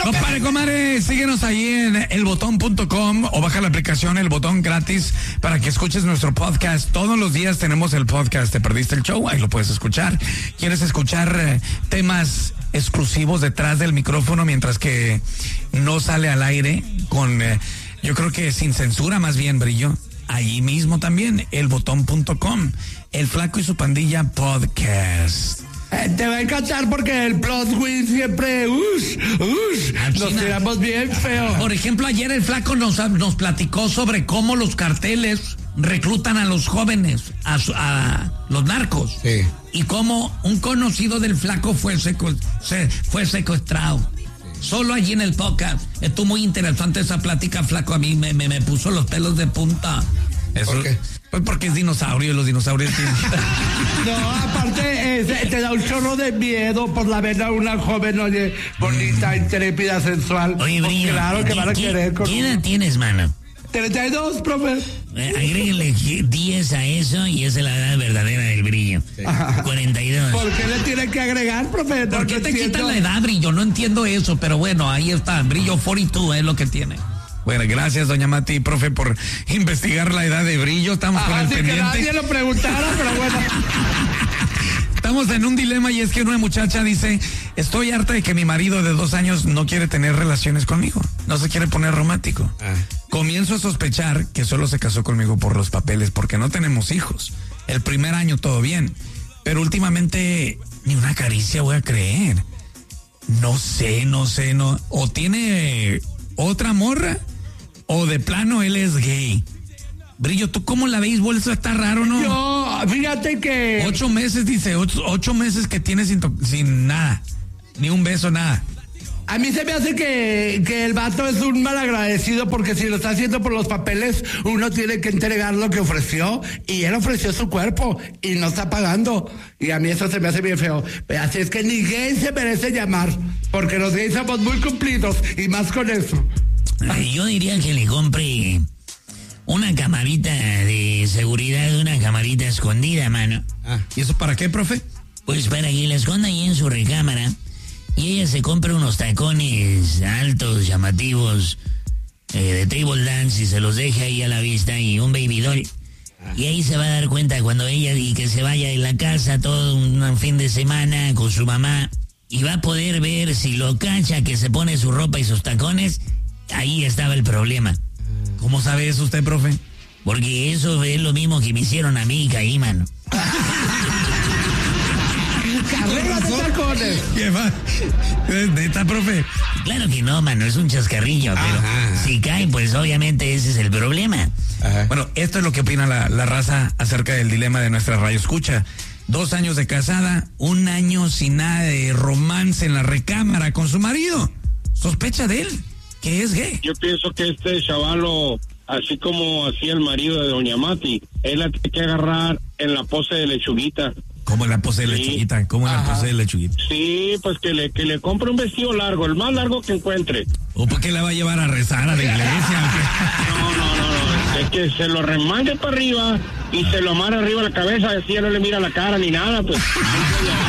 Compadre, comadre, síguenos ahí en elbotón.com o baja la aplicación El Botón gratis para que escuches nuestro podcast. Todos los días tenemos el podcast. ¿Te perdiste el show? Ahí lo puedes escuchar. ¿Quieres escuchar temas exclusivos detrás del micrófono mientras que no sale al aire con, yo creo que sin censura más bien, Brillo? Ahí mismo también, elbotón.com. El Flaco y su Pandilla podcast. Te va a encantar porque el plot twist siempre, nos tiramos bien feo. Por ejemplo, ayer el Flaco nos platicó sobre cómo los carteles reclutan a los jóvenes, a los narcos. Sí. Y cómo un conocido del Flaco fue secuestrado. Sí. Solo allí en el podcast. Estuvo muy interesante esa plática, Flaco. A mí me puso los pelos de punta. Eso, ¿por qué? Pues porque es dinosaurio y los dinosaurios tienen... No, aparte te da un chorro de miedo por la verdad una joven, oye, bonita, intrépida, sensual. Oye, Brillo, claro que van a querer con... ¿Qué edad tienes, mano? 32, profe. Agréguenle 10 a eso y esa es la edad verdadera del Brillo. Sí. 42. ¿Por qué le tiene que agregar, profe? ¿Por qué te quitan la edad, Brillo? No entiendo eso, pero bueno, ahí está. Brillo 42 es lo que tiene. Bueno, gracias, doña Mati, profe, por investigar la edad de Brillo. Estamos con el pendiente. Que nadie lo preguntara, pero bueno. Estamos en un dilema y es que una muchacha dice, estoy harta de que mi marido de 2 años no quiere tener relaciones conmigo, no se quiere poner romántico. Comienzo a sospechar que solo se casó conmigo por los papeles porque no tenemos hijos. El primer año todo bien, pero últimamente ni una caricia voy a creer. No sé, o tiene otra morra o de plano él es gay. Brillo, ¿tú cómo la béisbol? Eso está raro, ¿no? Yo, fíjate que... 8 meses, dice, 8 meses que tiene sin nada, ni un beso, nada. A mí se me hace que el vato es un malagradecido porque si lo está haciendo por los papeles, uno tiene que entregar lo que ofreció y él ofreció su cuerpo y no está pagando. Y a mí eso se me hace bien feo. Así es que ni gay se merece llamar porque los gays somos muy cumplidos y más con eso. Yo diría que le compre una camarita de seguridad, una camarita escondida, mano. ¿Y eso para qué, profe? Pues para que la esconda ahí en su recámara y ella se compre unos tacones altos, llamativos, de table dance y se los deje ahí a la vista y un baby doll. Y ahí se va a dar cuenta cuando ella y que se vaya de la casa todo un fin de semana con su mamá y va a poder ver si lo cacha que se pone su ropa y sus tacones. Ahí estaba el problema. ¿Cómo sabe eso usted, profe? Porque eso es lo mismo que me hicieron a mí, caí, mano. ¡Carrera de tacones! ¿Qué va? ¿Neta, profe? Claro que no, mano, es un chascarrillo, pero si caen, pues obviamente ese es el problema. Bueno, esto es lo que opina la raza acerca del dilema de nuestra radio escucha. 2 años de casada, 1 año sin nada de romance en la recámara con su marido. Sospecha de él, que es gay. Yo pienso que este chavalo, así como hacía el marido de doña Mati, él la tiene que agarrar en la pose de lechuguita. ¿Cómo en la pose de lechuguita? ¿Cómo en la pose de lechuguita? Sí, pues que le compre un vestido largo, el más largo que encuentre. ¿O por qué la va a llevar a rezar a la iglesia? No. Es que se lo remangue para arriba y se lo amarra arriba de la cabeza, así ya no le mira la cara ni nada, pues.